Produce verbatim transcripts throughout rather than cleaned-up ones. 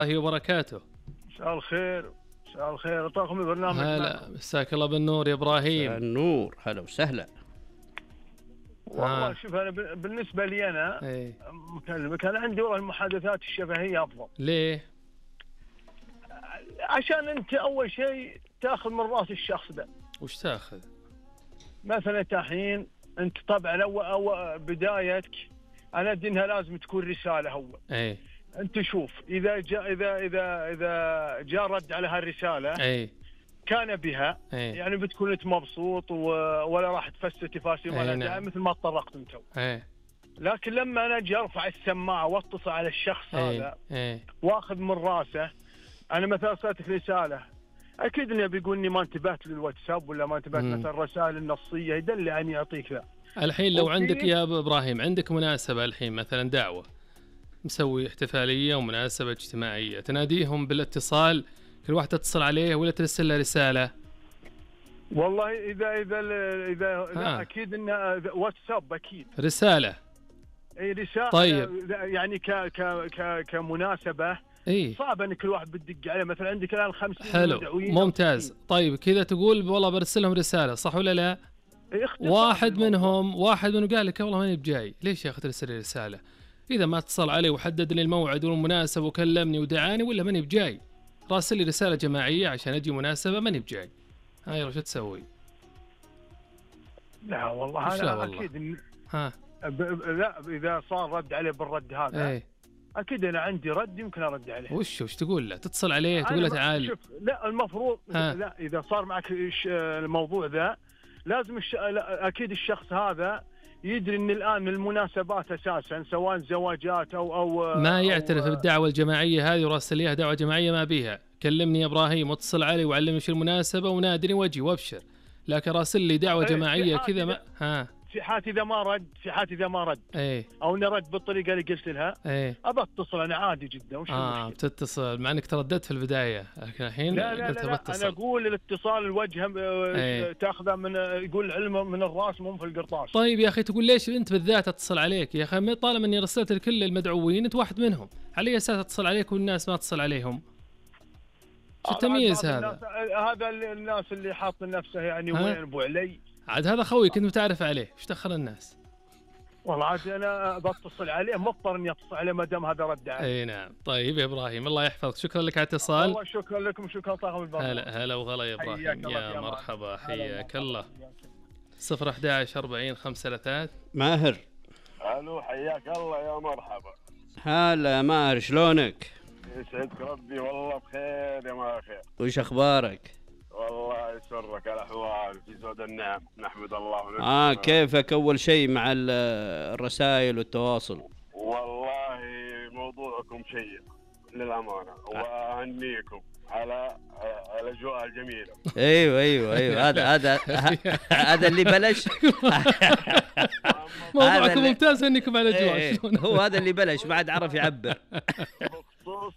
الله وبركاته. مساء الخير. مساء الخير. طاقم البرنامج. هلا، مساك الله بالنور يا ابراهيم. النور، هلا وسهلا. والله آه. شوف، انا بالنسبه لي انا ايه مكلمك، كان عندي والله المحادثات الشفهيه افضل. ليه؟ عشان انت اول شيء تاخذ من راس الشخص ده. وش تاخذ؟ مثلا الحين انت طبعا أو أو بدايتك انا ادري انها لازم تكون رساله اول. ايه انت شوف، اذا جاء اذا اذا اذا جاء رد على هالرساله ايه كان بها ايه يعني بتكون انت مبسوط ولا راح تفسر تفاصيل ولا أيه نعم. مثل ما تطرقت انت. ايه لكن لما انا اجي ارفع السماعه واتصل على الشخص ايه هذا ايه واخذ من راسه، انا مثلا ارسلت رساله اكيد انه بيقول اني ما انتبهت للواتساب ولا ما انتبهت مثلا الرسائل النصيه يدل يعني يعطيك ذا. الحين لو عندك يا ابو ابراهيم عندك مناسبه الحين مثلا دعوه مسوي احتفاليه ومناسبه اجتماعيه، تناديهم بالاتصال كل واحد تتصل عليه ولا ترسل له رساله؟ والله اذا اذا اذا, إذا اكيد انه واتساب اكيد رساله. اي رساله. طيب يعني ك ك ك كمناسبه اي صعب ان كل واحد بتدق عليه، مثلا عندك الان خمسين حلو ممتاز. طيب كذا تقول والله برسلهم رساله صح ولا لا؟ واحد منهم واحد منهم قال لك والله ماني بجاي، ليش يا اخي ترسل لي رساله؟ اذا ما اتصل علي وحدد لي الموعد والمناسبه وكلمني ودعاني ولا ماني بجاي، راسل لي رساله جماعيه عشان اجي مناسبه ماني بجاي، هاي وش تسوي؟ لا والله انا والله. اكيد إن... ها ب... لا اذا صار رد عليه بالرد هذا ايه. اكيد انا عندي رد يمكن ارد عليه. وش وش تقول له؟ تتصل عليه تقول له تعال. شوف لا المفروض ها. لا اذا صار معك الموضوع ذا لازم الش... لا اكيد الشخص هذا يدري ان الان المناسبات اساسا سواء زواجات او او ما يعترف أو بالدعوه الجماعيه هذه وراسل ليها دعوه جماعيه ما بيها، كلمني يا ابراهيم واتصل علي وعلمني وش المناسبه ونادني واجي وابشر، لكن راسل لي دعوه جماعيه كذا ما ها في حالة إذا ما رد في حالة إذا ما رد ايه أو إنه رد بالطريقة اللي قلت لها ايه أبى أتصل أنا عادي جدا. وش اه المشكلة؟ بتتصل مع إنك ترددت في البداية لكن الحين لا لا قلت لا, لا بتصل. أنا أقول الاتصال الوجه ايه. تاخذه من يقول العلم من الراس مو في القرطاس. طيب يا أخي تقول ليش أنت بالذات أتصل عليك يا أخي؟ طالما إني رسلت لكل المدعوين أنت واحد منهم، على أي أساس أتصل عليك والناس ما تتصل عليهم؟ شو التمييز هذا؟ هذا الناس اللي حاط نفسه يعني وين ابو علي عاد هذا خوي كنت متعرف عليه، ايش دخل الناس؟ والله عاد انا بتصل عليه مضطر اني اتصل عليه ما دام هذا رد علي. اي نعم. طيب يا ابراهيم الله يحفظك، شكرا لك على الاتصال. والله شكرا لكم، شكرا طاقم البرنامج. هلا هلا وغلا يا ابراهيم، يا مرحبا حياك الله. صفر أحد عشر أربعين خمسة ثلاثات. ماهر. الو حياك الله يا مرحبا. هلا يا ماهر شلونك؟ يسعدك ربي والله بخير يا ماخر. وش اخبارك؟ والله يسرك الاحوال في زود النعم نحمد الله ونشكره. اه كيفك اول شيء مع الرسائل والتواصل؟ والله موضوعكم شيق للامانه واهنيكم على الاجواء الجميله. ايوه ايوه ايوه هذا هذا هذا اللي بلش. موضوعكم ممتاز انكم على الاجواء. ايه هو هذا اللي بلش بعد عرف يعبر. بخصوص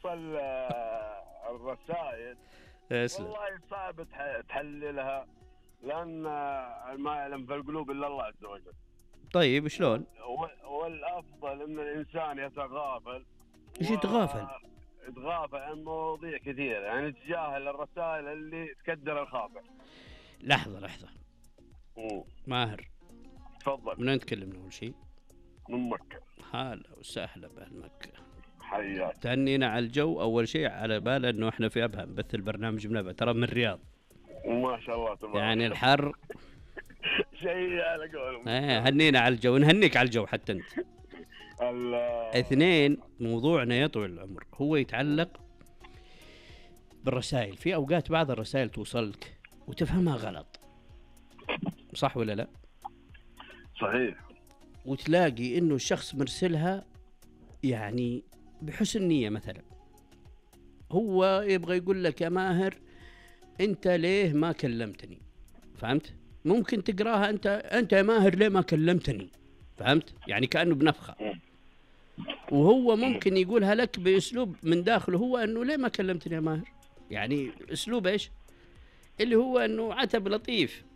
الرسائل والله صعب تحللها لان ما يعلم في القلوب الا الله عز وجل. طيب شلون؟ والافضل ان الانسان يتغافل. ايش يتغافل؟ يتغافل عن مواضيع كثيره، يعني يتجاهل الرسائل اللي تكدر الخاطر. لحظه لحظه مم. ماهر تفضل. من نتكلم اول شيء؟ من مكه. هلا وسهلا باهل مكه. حياك. تهنينا على الجو اول شيء، على بال انه احنا في ابها بث البرنامج منبه ترى من الرياض. ما شاء الله تبارك. يعني الحر شيء على قولهم. ايه هنينا على الجو، نهنيك على الجو حتى انت. اثنين، موضوعنا يا طويل العمر هو يتعلق بالرسائل. في اوقات بعض الرسائل توصلك وتفهمها غلط، صح ولا لا؟ صحيح. وتلاقي انه الشخص مرسلها يعني بحسن نية، مثلا هو يبغى يقول لك يا ماهر انت ليه ما كلمتني؟ فهمت؟ ممكن تقراها انت انت يا ماهر ليه ما كلمتني؟ فهمت؟ يعني كأنه بنفخة. وهو ممكن يقولها لك باسلوب من داخله هو انه ليه ما كلمتني يا ماهر؟ يعني اسلوب ايش؟ اللي هو انه عتب لطيف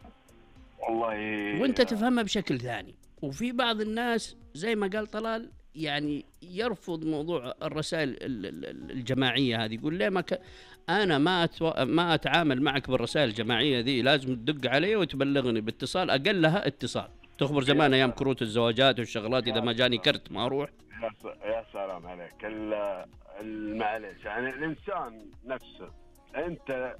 والله، وانت تفهمها بشكل ثاني. وفي بعض الناس زي ما قال طلال يعني يرفض موضوع الرسائل الجماعية هذه، يقول ليه ما ك... أنا ما أتو... ما أتعامل معك بالرسائل الجماعية ذي، لازم تدق علي وتبلغني باتصال، أقلها اتصال. تخبر زمان أيام كروت الزواجات والشغلات، إذا ما جاني كرت ما أروح. يا سلام عليك. معليش يعني الإنسان نفسه، أنت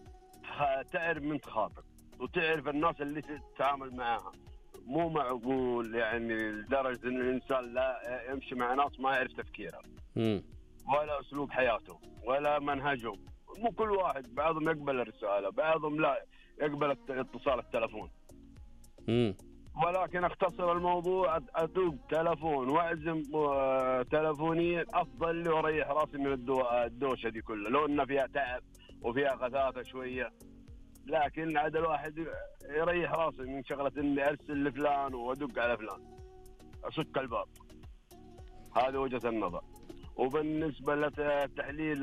تعرف من تخاطب وتعرف الناس اللي تتعامل معها. مو معقول يعني لدرجة إن الإنسان لا يمشي مع ناس ما يعرف تفكيره م. ولا أسلوب حياته ولا منهجهم. مو كل واحد، بعضهم يقبل الرسالة، بعضهم لا يقبل اتصال التلفون م. ولكن اختصر الموضوع، أدق تلفون وأعزم تلفونيا أفضل لي وأريح راسي من الدوشة دي كلها، لو إن فيها تعب وفيها غثاثة شوية، لكن عاد الواحد يريح راسه من شغلة إني أرسل لفلان وأدق على فلان أسك الباب. هذه وجهة النظر. وبالنسبة لتحليل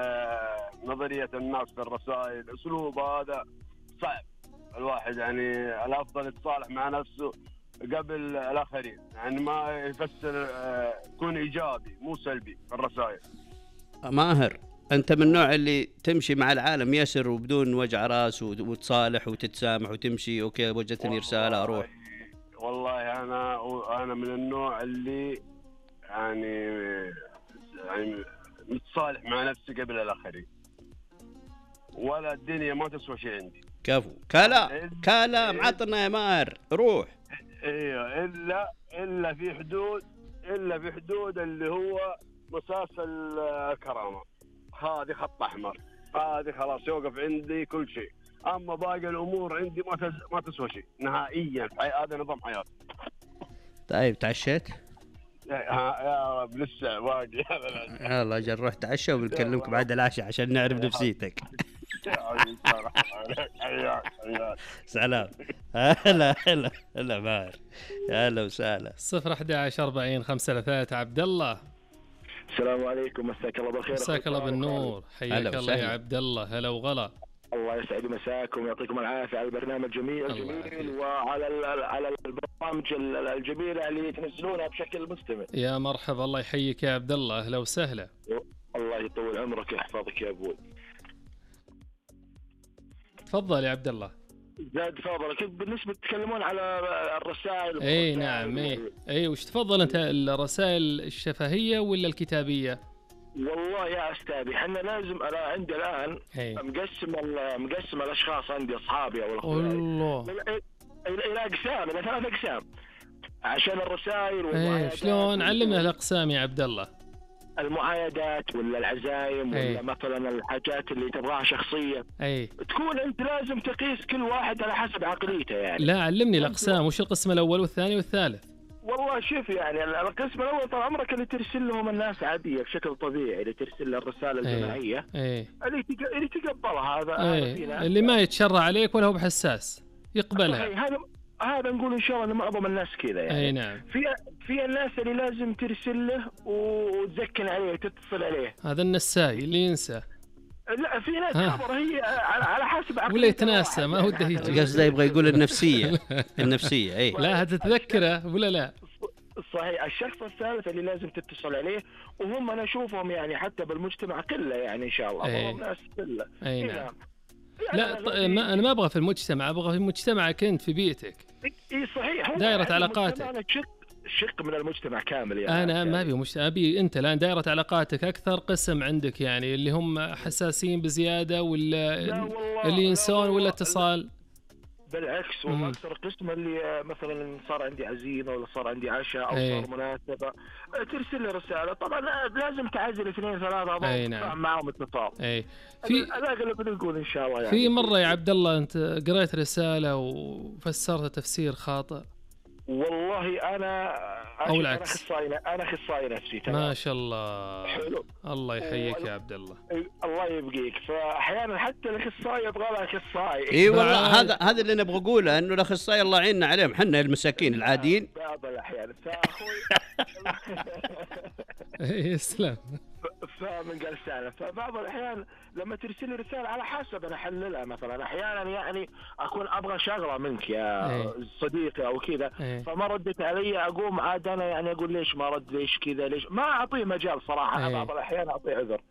نظرية الناس في الرسائل، أسلوب هذا صعب. الواحد يعني الأفضل يتصالح مع نفسه قبل الآخرين، يعني ما يفسر، يكون إيجابي مو سلبي في الرسائل. ماهر، أنت من النوع اللي تمشي مع العالم يسر وبدون وجع راس وتصالح وتتسامح وتمشي أوكي وجدتني رسالة أروح؟ والله أنا أنا من النوع اللي يعني يعني متصالح مع نفسي قبل الآخرين، ولا الدنيا ما تسوى شيء عندي. كفو كلام كلام عطنا يا ماهر روح. ايوه الا الا في حدود الا في حدود اللي هو مساس الكرامه، هذه خط احمر، هذه خلاص يوقف عندي كل شيء. اما باقي الامور عندي ما تز... ما تسوى شيء نهائيا. هذا نظام حياتي. طيب تعشيت؟ يا رب لسه باقي. يلا اجل نروح تعشى وبنكلمك بعد العشاء عشان نعرف نفسيتك. سلام. هلا هلا هلا ماهر، هلا وسهلا. صفر أحد عشر أربعين خمسة ثلاثة. عبد الله، السلام عليكم، مساك الله بالخير. مساك الله بالنور، حياك الله يا عبد الله. هلا وغلا. الله يسعد مساكم ويعطيكم العافيه على البرنامج الجميل الجميل وعلى على البرامج الجميله اللي تنزلونها بشكل مستمر. يا مرحبا، الله يحييك يا عبد الله، اهلا وسهلا. الله يطول عمرك ويحفظك يا ابوي. تفضل يا عبد الله. زاد فضلك. بالنسبه تتكلمون على الرسائل. اي نعم. اي اي وش تفضل انت، الرسائل الشفهيه ولا الكتابيه؟ والله يا استاذي احنا لازم، انا عندي الان هي. مقسم مقسم الاشخاص عندي اصحابي او اخواني الله الى اقسام، الى ثلاث اقسام عشان الرسائل والمعايدات. شلون؟ علمنا الاقسام يا عبد الله. المعايدات ولا العزايم أي. ولا مثلا الحاجات اللي تبغاها شخصيه، اي تكون انت لازم تقيس كل واحد على حسب عقليته. يعني لا علمني الاقسام، وش القسم الاول والثاني والثالث؟ والله شوف يعني القسم الاول طال عمرك اللي ترسل لهم الناس عاديه بشكل طبيعي، اللي ترسل الرساله الجماعيه اي. اللي اللي تقبلها هذا هذا اللي ما يتشرع عليك ولا هو بحساس يقبلها. هذا هذا نقول ان شاء الله ان معظم الناس كذا يعني. اي نعم. في في الناس اللي لازم ترسل له وتزكن عليه وتتصل عليه، هذا النساي اللي ينسى. لا في ناس خبر هي على حسب عقليته ولا يتناسى، ما هو ده قصده يبغى يقول النفسيه. النفسيه اي لا هتتذكره ولا لا؟ صحيح. الشخص الثالث اللي لازم تتصل عليه، وهم انا اشوفهم يعني حتى بالمجتمع كله يعني ان شاء الله هم ناس كله. اي نعم. لا ط... ما انا ما ابغى في المجتمع، ابغى في مجتمعك انت، في بيئتك. اي صحيح. دائرة علاقاتك. شق شق من المجتمع كامل يعني. انا ما ابي مجتمع، ابي انت الان دائرة علاقاتك اكثر قسم عندك يعني اللي هم حساسين بزياده ولا اللي ينسون ولا اتصال. بالعكس، واكثر قسم اللي مثلا صار عندي عزيمه ولا صار عندي عشاء او أي. صار مناسبه ترسل لي رساله. طبعا لازم تعزل اثنين ثلاثه اي نعم معهم اتصال. اي في الاغلب بنقول ان شاء الله يعني. في مره يا عبد الله انت قريت رساله وفسرتها تفسير خاطئ؟ والله انا او العكس. انا اخصائي انا اخصائي نفسي. تمام ما شاء الله. حلو. الله يحييك و... يا عبد الله. الله يبقيك. فاحيانا حتى الاخصائي يبغى له اخصائي. اي والله هذا هذا اللي نبغى نقوله، انه الاخصائي الله يعيننا عليهم احنا المساكين العاديين. بعض الاحيان فاخوي يسلم. فمن قال سالم. فبعض الأحيان لما ترسل لي رسالة على حسب أنا أحللها، مثلا أحيانا يعني أكون أبغى شغلة منك يا ايه. صديقي أو كذا، ايه. فما ردت علي، أقوم عاد أنا يعني أقول ليش ما رد، ليش كذا، ليش ما أعطيه مجال صراحة. ايه. بعض الأحيان أعطيه عذر.